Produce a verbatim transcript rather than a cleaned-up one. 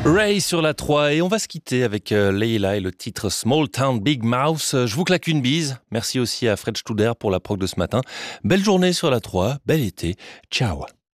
Ray sur la trois et on va se quitter avec euh, Leila et le titre Small Town Big Mouse. Euh, Je vous claque une bise. Merci aussi à Fred Studer pour la prog de ce matin. Belle journée sur la trois, bel été. Ciao.